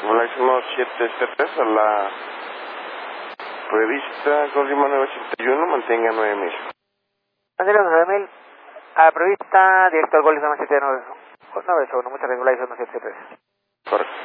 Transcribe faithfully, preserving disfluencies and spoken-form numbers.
Máximo siete siete tres a la prevista Golima nueve ochenta y uno, mantenga nueve mil. Mantenga nueve mil, a la prevista, director Golima siete nueve uno, muchas gracias, Golima siete siete tres. Correcto.